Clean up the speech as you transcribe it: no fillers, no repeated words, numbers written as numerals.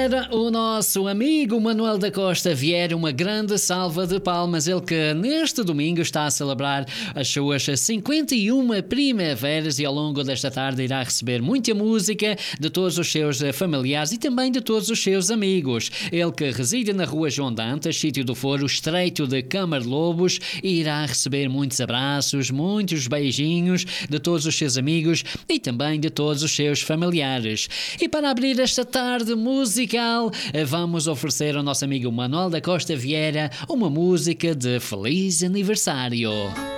para o nosso amigo Manuel da Costa Vieira uma grande salva de palmas. Ele que neste domingo está a celebrar as suas 51 primaveras e ao longo desta tarde irá receber muita música de todos os seus familiares e também de todos os seus amigos. Ele que reside na rua João Dantas, sítio do Foro, estreito de Câmara de Lobos, irá receber muitos abraços, muitos beijinhos de todos os seus amigos e também de todos os seus familiares. E para abrir esta tarde musical, vamos oferecer ao nosso amigo Manuel da Costa Vieira uma música de feliz aniversário.